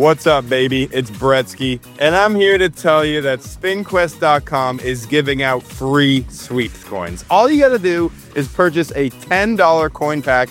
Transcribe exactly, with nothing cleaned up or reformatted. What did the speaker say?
What's up, baby? It's Bretsky, and I'm here to tell you that spin quest dot com is giving out free sweeps coins. All you gotta do is purchase a ten dollar coin pack